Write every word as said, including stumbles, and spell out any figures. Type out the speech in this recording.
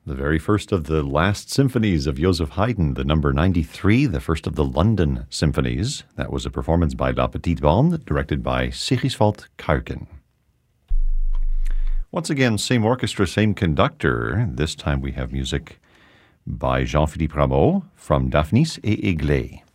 The very first of the last symphonies of Joseph Haydn, the number ninety-three, the first of the London symphonies. That was a performance by La Petite Bande, directed by Sigiswald Karken. Once again, same orchestra, same conductor. This time we have music by Jean-Philippe Rameau from Daphnis et Aiglé.